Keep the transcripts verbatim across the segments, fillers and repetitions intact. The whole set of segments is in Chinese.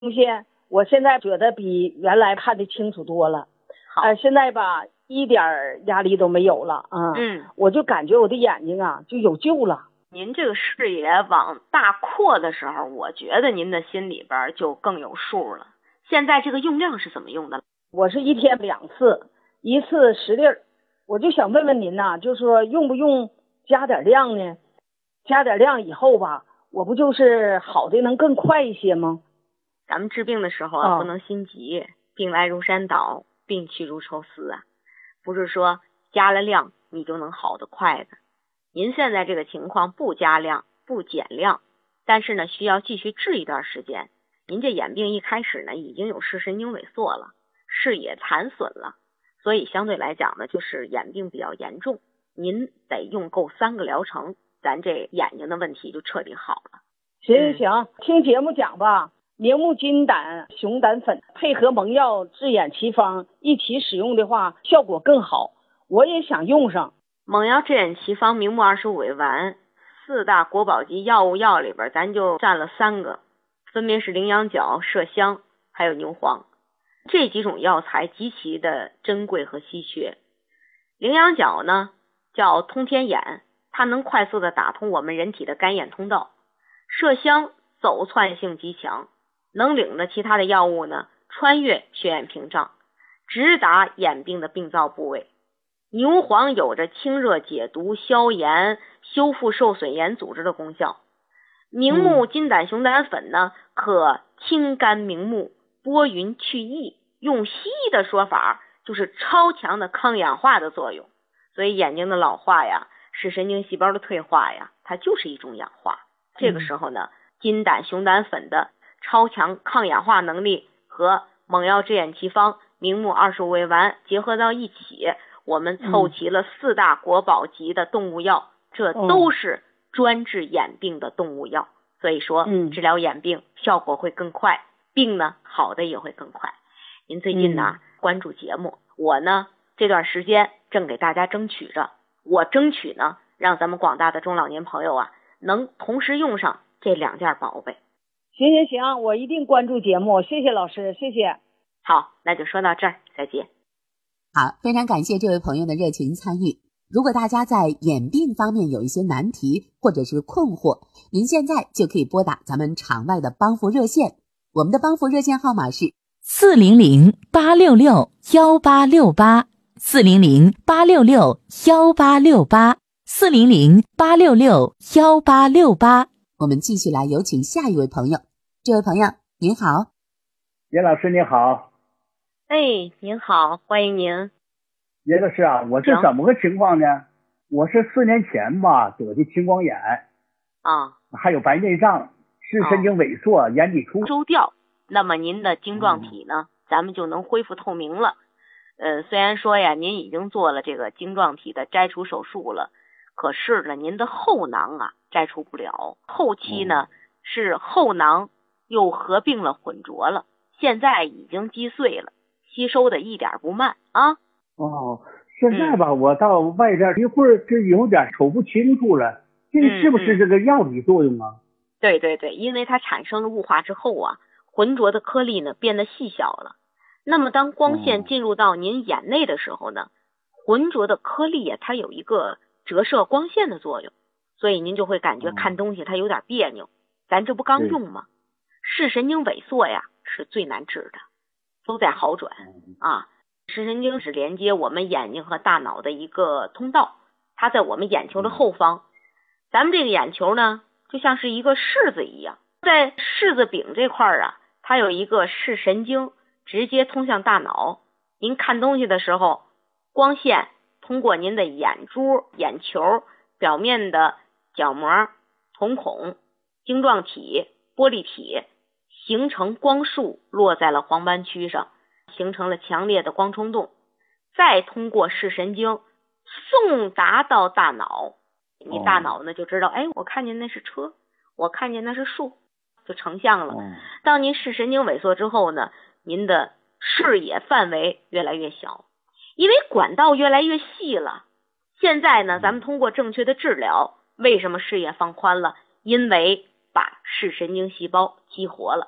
东西，我现在觉得比原来看得清楚多了。 好， 呃，现在吧，一点压力都没有了啊。 嗯， 我就感觉我的眼睛啊就有救了。 您这个视野往大扩的时候，我觉得您的心里边就更有数了。现在这个用量是怎么用的？ 我是一天两次，一次十粒儿。我就想问问您呐、就是说用不用加点量呢？加点量以后吧，我不就是好的能更快一些吗？ 咱们治病的时候啊， 哦不能心急，病来如山倒，病去如抽丝啊，不是说加了量你就能好得快的。您现在这个情况不加量不减量，但是呢需要继续治一段时间。您这眼病一开始呢已经有视神经萎缩了，视野残损了，所以相对来讲呢就是眼病比较严重，您得用够三个疗程，咱这眼睛的问题就彻底好了。 行行行，听节目讲吧。明目金胆熊胆粉配合蒙药治眼奇方一起使用的话，效果更好。我也想用上。 蒙药治眼奇方明目二十五味丸，四大国宝级药物药里边，咱就占了三个，分别是羚羊角、麝香还有牛黄。这几种药材极其的珍贵和稀缺。羚羊角呢叫通天眼，它能快速的打通我们人体的干眼通道。麝香走窜性极强，能领着其他的药物呢穿越血眼屏障，直达眼病的病灶部位。牛黄有着清热解毒、消炎、修复受损眼组织的功效。明目金胆熊胆粉呢，可清肝明目、拨云去翳，用西医的说法就是超强的抗氧化的作用。所以眼睛的老化呀，视神经细胞的退化呀，它就是一种氧化。这个时候呢，金胆熊胆粉的超强抗氧化能力和蒙药治眼奇方明目二十五味丸结合到一起，我们凑齐了四大国宝级的动物药，这都是专治眼病的动物药。所以说治疗眼病效果会更快，病呢好的也会更快。您最近呢关注节目，我呢这段时间正给大家争取着，我争取呢让咱们广大的中老年朋友啊能同时用上这两件宝贝。 行行行，我一定关注节目，谢谢老师，谢谢。 好，那就说到这儿，再见。 好，非常感谢这位朋友的热情参与。如果大家在眼病方面有一些难题或者是困惑，您现在就可以拨打咱们场外的帮扶热线，我们的帮扶热线号码是四零零八六六幺八六八，四零零八六六幺八六八，四零零八六六幺八六八。 我们继续来有请下一位朋友。这位朋友您好。 严老师你好。 哎，您好，欢迎您。 严老师啊，我是怎么个情况呢？我是四年前吧得的青光眼啊， 还有白内障，视神经萎缩，眼底出收掉，那么您的晶状体呢、嗯、咱们就能恢复透明了。呃，虽然说呀您已经做了这个晶状体的摘除手术了，可是呢您的后囊啊摘除不了，后期呢、嗯、是后囊又合并了混浊了，现在已经击碎了，吸收的一点不慢啊。 哦，现在吧、嗯、我到外边一会儿就有点瞅不清楚了，这是不是这个药理作用啊？ 嗯嗯、对对对，因为它产生了雾化之后啊，浑浊的颗粒呢变得细小了。那么当光线进入到您眼内的时候呢、哦、浑浊的颗粒啊它有一个折射光线的作用，所以您就会感觉看东西它有点别扭。咱这不刚用吗？视神经萎缩呀是最难治的，都在好转啊。视神经是连接我们眼睛和大脑的一个通道，它在我们眼球的后方。咱们这个眼球呢就像是一个柿子一样，在柿子柄这块啊它有一个视神经直接通向大脑。您看东西的时候，光线通过您的眼珠、眼球表面的角膜、瞳孔、晶状体、玻璃体形成光束，落在了黄斑区上，形成了强烈的光冲动，再通过视神经送达到大脑。你大脑呢就知道，哎，我看见那是车，我看见那是树，就成像了。当您视神经萎缩之后呢，您的视野范围越来越小，因为管道越来越细了。现在呢，咱们通过正确的治疗，为什么视野放宽了？因为把视神经细胞激活了。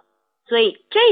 所以这